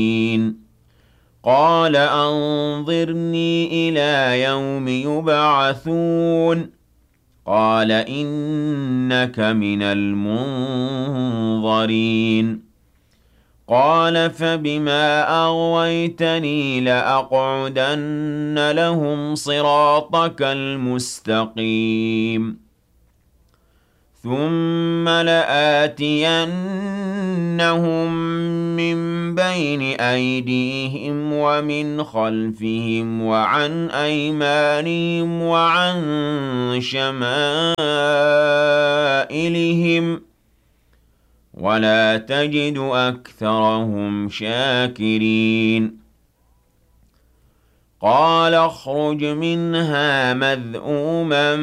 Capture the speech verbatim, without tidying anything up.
قَالَ أَنظِرْنِي إِلَىٰ يَوْمِ يُبْعَثُونَ قَالَ إِنَّكَ مِنَ الْمُنظَرِينَ قَالَ فَبِمَا أَغْوَيْتَنِي لَأَقْعُدَنَّ لَهُمْ صِرَاطَكَ الْمُسْتَقِيمَ ثُمَّ لَآتِيَنَّهُم مِّن بَيْنِ أَيْدِيهِمْ وَمِنْ خَلْفِهِمْ وَعَنْ أَيْمَانِهِمْ وَعَن شَمَائِلِهِمْ ۖ وَلَا تَجِدُ أَكْثَرَهُمْ شَاكِرِينَ قَالَ اخْرُجْ مِنْهَا مَذْءُومًا